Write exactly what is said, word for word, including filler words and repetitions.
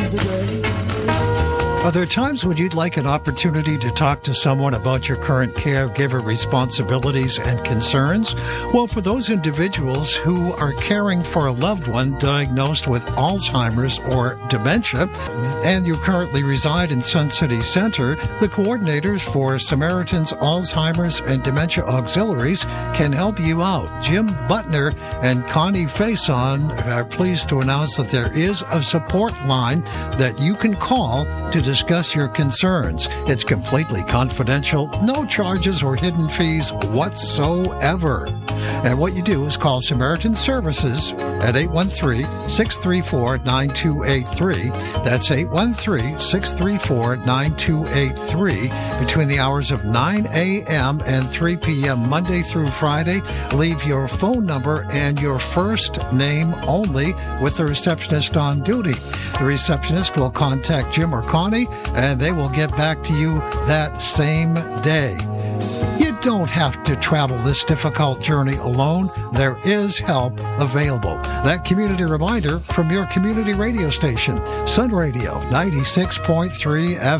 times a day. Are there times when you'd like an opportunity to talk to someone about your current caregiver responsibilities and concerns? Well, for those individuals who are caring for a loved one diagnosed with Alzheimer's or dementia, and you currently reside in Sun City Center, the coordinators for Samaritan's Alzheimer's and Dementia Auxiliaries can help you out. Jim Butner and Connie Faison are pleased to announce that there is a support line that you can call to discuss your concerns. It's completely confidential, no charges or hidden fees whatsoever. And what you do is call Samaritan Services at eight one three, six three four, nine two eight three. That's eight one three, six three four, nine two eight three. Between the hours of nine a.m. and three p.m. Monday through Friday, leave your phone number and your first name only with the receptionist on duty. The receptionist will contact Jim or Connie, and they will get back to you that same day. You don't have to travel this difficult journey alone. There is help available. That community reminder from your community radio station, Sun Radio ninety-six point three F M.